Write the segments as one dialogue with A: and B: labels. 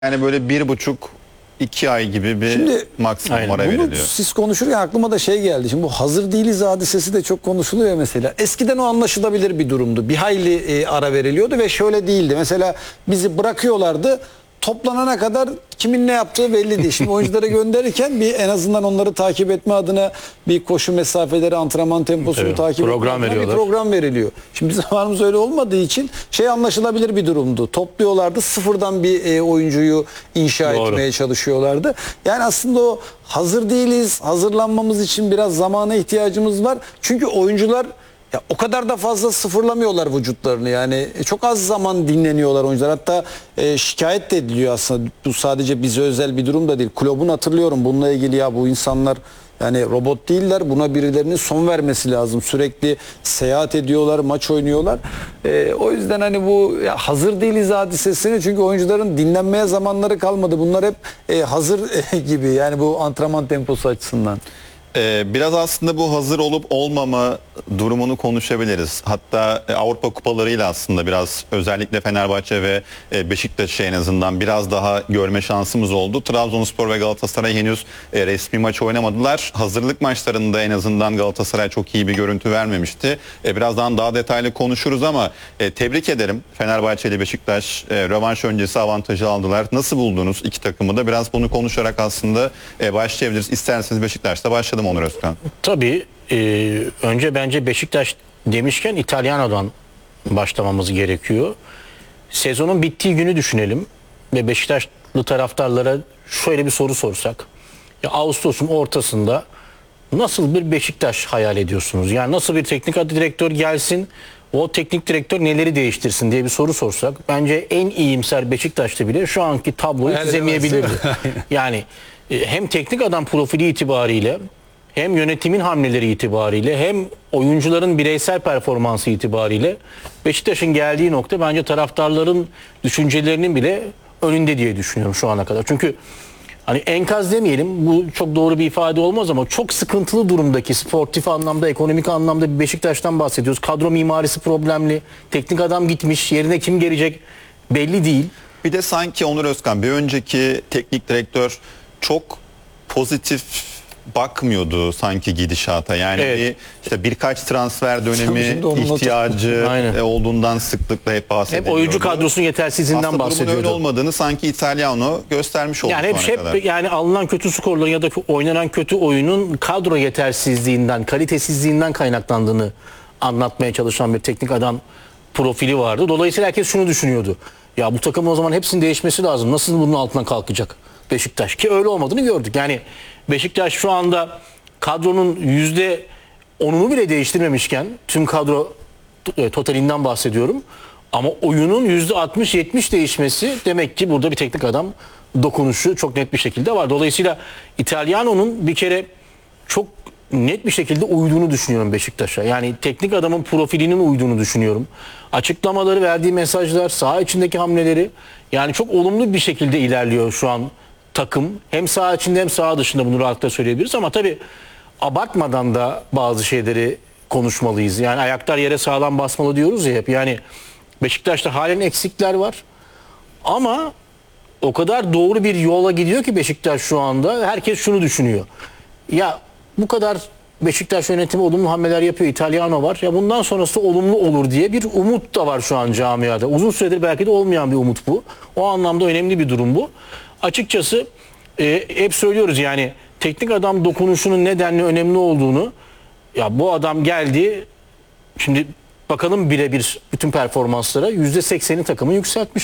A: Yani böyle 1,5-2 ay gibi bir maksimum
B: aynen.
A: ara
B: Bunu
A: veriliyor.
C: Siz konuşurken aklıma da şey geldi. Şimdi bu hazır değiliz hadisesi de çok konuşuluyor mesela. Eskiden o anlaşılabilir bir durumdu. Bir hayli ara veriliyordu ve şöyle değildi. Mesela bizi bırakıyorlardı. Toplanana kadar kimin ne yaptığı belli değil. Şimdi oyuncuları gönderirken bir en azından onları takip etme adına bir koşu mesafeleri, antrenman temposunu
B: Evet,
C: takip etme
B: program
C: adına bir
B: veriyorlar.
C: program veriliyor. Şimdi zamanımız öyle olmadığı için şey anlaşılabilir bir durumdu. Topluyorlardı, sıfırdan bir oyuncuyu inşa
B: Doğru.
C: etmeye çalışıyorlardı. Yani aslında o hazır değiliz, hazırlanmamız için biraz zamana ihtiyacımız var. Çünkü oyuncular ya o kadar da fazla sıfırlamıyorlar vücutlarını, yani çok az zaman dinleniyorlar oyuncular. Hatta şikayet de ediliyor aslında. Bu sadece bize özel bir durum da değil. Kulübün hatırlıyorum bununla ilgili, ya bu insanlar yani robot değiller, buna birilerinin son vermesi lazım. Sürekli seyahat ediyorlar, maç oynuyorlar. O yüzden hani bu ya hazır değiliz hadisesini, çünkü oyuncuların dinlenmeye zamanları kalmadı. Bunlar hep hazır gibi, yani bu antrenman temposu açısından.
A: Biraz aslında bu hazır olup olmama durumunu konuşabiliriz. Hatta Avrupa kupalarıyla aslında biraz, özellikle Fenerbahçe ve Beşiktaş'ı en azından biraz daha görme şansımız oldu. Trabzonspor ve Galatasaray henüz resmi maç oynamadılar. Hazırlık maçlarında en azından Galatasaray çok iyi bir görüntü vermemişti. Birazdan daha detaylı konuşuruz ama tebrik ederim. Fenerbahçe ile Beşiktaş rövanş öncesi avantajı aldılar. Nasıl buldunuz iki takımı da? Biraz bunu konuşarak aslında başlayabiliriz. İsterseniz Beşiktaş'ta başlayalım Onur Özkan.
B: Tabii önce bence Beşiktaş demişken İtalyano'dan başlamamız gerekiyor. Sezonun bittiği günü düşünelim ve Beşiktaşlı taraftarlara şöyle bir soru sorsak. Ya Ağustos'un ortasında nasıl bir Beşiktaş hayal ediyorsunuz? Yani nasıl bir teknik direktör gelsin, o teknik direktör neleri değiştirsin diye bir soru sorsak, bence en iyimser Beşiktaş'ta bile şu anki tabloyu
C: Hayal
B: çizemeyebilirdi.
C: edemez.
B: Yani hem teknik adam profili itibariyle, hem yönetimin hamleleri itibariyle, hem oyuncuların bireysel performansı itibariyle Beşiktaş'ın geldiği nokta bence taraftarların düşüncelerinin bile önünde diye düşünüyorum şu ana kadar. Çünkü hani enkaz demeyelim, bu çok doğru bir ifade olmaz ama çok sıkıntılı durumdaki, sportif anlamda, ekonomik anlamda bir Beşiktaş'tan bahsediyoruz. Kadro mimarisi problemli, teknik adam gitmiş, yerine kim gelecek belli değil.
A: Bir de sanki Onur Özkan, bir önceki teknik direktör çok pozitif bakmıyordu sanki gidişata. Yani
B: Evet.
A: işte birkaç transfer
C: Tabii
A: dönemi
C: şimdi onun
A: ihtiyacı
B: Aynen.
A: olduğundan sıklıkla hep
B: Hep
A: bahsediliyordu.
B: oyuncu kadrosunun yetersizliğinden
A: Aslında durumun öyle
B: bahsediyordu.
A: olmadığını sanki İtalyano göstermiş oldu
B: Yani hep
A: şu ana kadar.
B: yani alınan kötü skorların ya da oynanan kötü oyunun kadro yetersizliğinden, kalitesizliğinden kaynaklandığını anlatmaya çalışan bir teknik adam profili vardı. Dolayısıyla herkes şunu düşünüyordu. Ya bu takımın o zaman hepsinin değişmesi lazım. Nasıl bunun altından kalkacak Beşiktaş? Ki öyle olmadığını gördük. Yani Beşiktaş şu anda kadronun %10'unu bile değiştirmemişken, tüm kadro totalinden bahsediyorum. Ama oyunun %60-70 değişmesi demek ki burada bir teknik adam dokunuşu çok net bir şekilde var. Dolayısıyla İtalyano'nun bir kere çok net bir şekilde uyduğunu düşünüyorum Beşiktaş'a. Yani teknik adamın profilinin uyduğunu düşünüyorum. Açıklamaları, verdiği mesajlar, saha içindeki hamleleri, yani çok olumlu bir şekilde ilerliyor şu an takım. Hem saha içinde hem saha dışında, bunu rahatlıkla söyleyebiliriz ama tabii abartmadan da bazı şeyleri konuşmalıyız. Yani ayaklar yere sağlam basmalı diyoruz ya hep. Yani Beşiktaş'ta halen eksikler var. Ama o kadar doğru bir yola gidiyor ki Beşiktaş şu anda. Herkes şunu düşünüyor. Ya bu kadar Beşiktaş yönetimi olumlu hamleler yapıyor. İtalyano var. Ya bundan sonrası olumlu olur diye bir umut da var şu an camiada. Uzun süredir belki de olmayan bir umut bu. O anlamda önemli bir durum bu. Açıkçası hep söylüyoruz yani teknik adam dokunuşunun nedenli önemli olduğunu. Ya bu adam geldi. Şimdi bakalım birebir bütün performanslara, %80'i takımı yükseltmiş.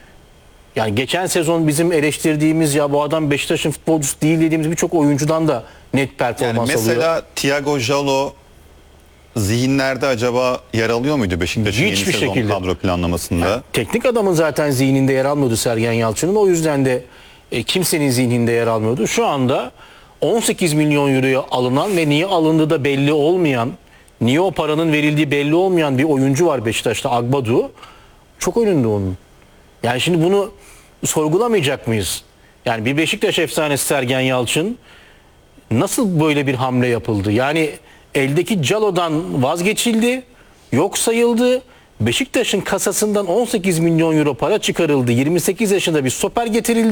B: Yani geçen sezon bizim eleştirdiğimiz, ya bu adam Beşiktaş'ın futbolcusu değil dediğimiz birçok oyuncudan da net
A: Yani
B: performans
A: mesela
B: alıyor.
A: Thiago Jalo zihinlerde acaba yer alıyor muydu Beşiktaş'ın yeni
B: Hiçbir
A: sezon
B: şekilde.
A: kadro planlamasında?
B: Teknik adamın zaten zihninde yer almıyordu Sergen Yalçın'ın. O yüzden de kimsenin zihninde yer almıyordu. Şu anda 18 milyon euroya alınan ve niye alındığı da belli olmayan, niye o paranın verildiği belli olmayan bir oyuncu var Beşiktaş'ta, Agbadu. Çok önünde onun. Yani şimdi bunu sorgulamayacak mıyız? Yani bir Beşiktaş efsanesi Sergen Yalçın, nasıl böyle bir hamle yapıldı? Yani eldeki Calo'dan vazgeçildi, yok sayıldı Beşiktaş'ın kasasından 18 milyon euro para çıkarıldı. 28 yaşında bir stoper getirildi.